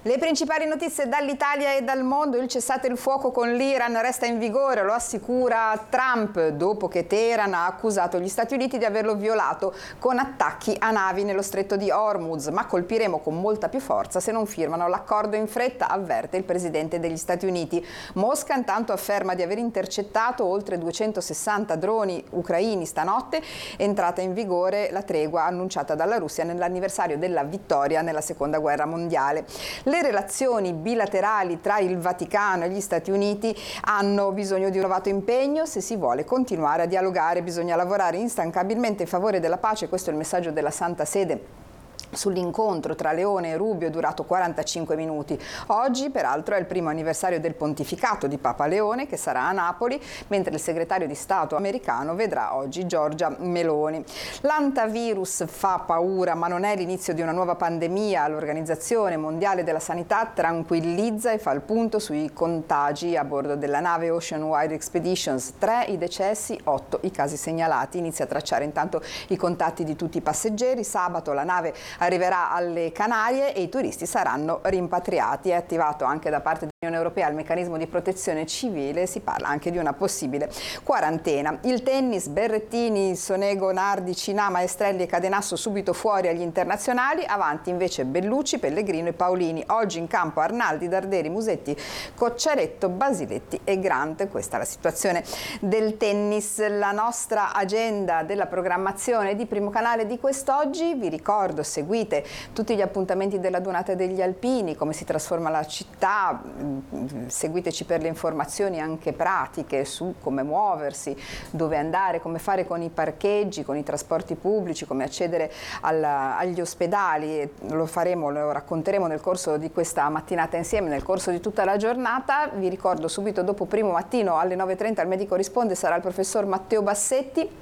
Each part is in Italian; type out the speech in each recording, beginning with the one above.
Le principali notizie dall'Italia e dal mondo. Il cessate il fuoco con l'Iran resta in vigore, lo assicura Trump, dopo che Teheran ha accusato gli Stati Uniti di averlo violato con attacchi a navi nello stretto di Hormuz, ma colpiremo con molta più forza se non firmano l'accordo in fretta, avverte il presidente degli Stati Uniti. Mosca intanto afferma di aver intercettato oltre 260 droni ucraini stanotte, entrata in vigore la tregua annunciata dalla Russia nell'anniversario della vittoria nella Seconda Guerra Mondiale. Le relazioni bilaterali tra il Vaticano e gli Stati Uniti hanno bisogno di un rinnovato impegno. Se si vuole continuare a dialogare bisogna lavorare instancabilmente in favore della pace, questo è il messaggio della Santa Sede sull'incontro tra Leone e Rubio, durato 45 minuti. Oggi, peraltro, è il primo anniversario del pontificato di Papa Leone, che sarà a Napoli, mentre il segretario di Stato americano vedrà oggi Giorgia Meloni. L'antivirus fa paura, ma non è l'inizio di una nuova pandemia. L'Organizzazione Mondiale della Sanità tranquillizza e fa il punto sui contagi a bordo della nave Ocean Wide Expeditions. 3 i decessi, 8 i casi segnalati. Inizia a tracciare intanto i contatti di tutti i passeggeri. Sabato la nave arriverà alle Canarie e i turisti saranno rimpatriati. È attivato anche da parte dell'Unione Europea il meccanismo di protezione civile, si parla anche di una possibile quarantena. Il tennis, Berrettini, Sonego, Nardi, Cinama, Estrelli e Cadenasso subito fuori agli internazionali, avanti invece Bellucci, Pellegrino e Paolini. Oggi in campo Arnaldi, Darderi, Musetti, Cocciaretto, Basiletti e Grant. Questa è la situazione del tennis. La nostra agenda della programmazione di Primo Canale di quest'oggi, vi ricordo, seguite tutti gli appuntamenti della Donata degli Alpini, come si trasforma la città, seguiteci per le informazioni anche pratiche su come muoversi, dove andare, come fare con i parcheggi, con i trasporti pubblici, come accedere agli ospedali. Lo faremo, lo racconteremo nel corso di questa mattinata insieme, nel corso di tutta la giornata. Vi ricordo subito dopo Primo Mattino alle 9:30 al Medico Risponde sarà il professor Matteo Bassetti.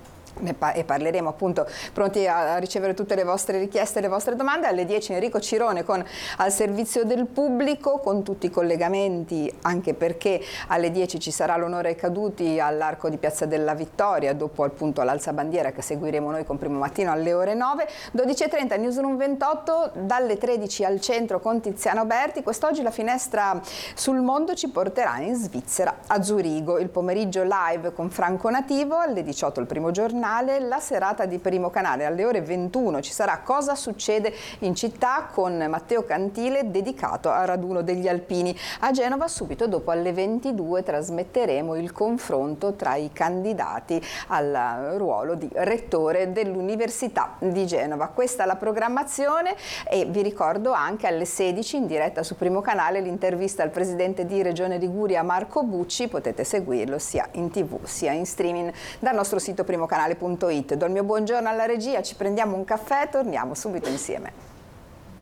E parleremo appunto, pronti a ricevere tutte le vostre richieste e le vostre domande. Alle 10 Enrico Cirone con Al servizio del pubblico, con tutti i collegamenti, anche perché alle 10 ci sarà l'onore ai caduti all'Arco di Piazza della Vittoria, dopo appunto l'alzabandiera che seguiremo noi con Primo Mattino alle ore 9. 12:30 Newsroom 28, dalle 13 al centro con Tiziano Berti. Quest'oggi la finestra sul mondo ci porterà in Svizzera, a Zurigo. Il pomeriggio live con Franco Nativo, alle 18 il primo giornale. La serata di Primo Canale alle ore 21 ci sarà Cosa succede in città con Matteo Cantile, dedicato al raduno degli alpini. A Genova subito dopo alle 22 trasmetteremo il confronto tra i candidati al ruolo di rettore dell'Università di Genova. Questa è la programmazione e vi ricordo anche alle 16 in diretta su Primo Canale l'intervista al presidente di Regione Liguria Marco Bucci. Potete seguirlo sia in TV sia in streaming dal nostro sito primocanale.it. Do il mio buongiorno alla regia, ci prendiamo un caffè e torniamo subito insieme.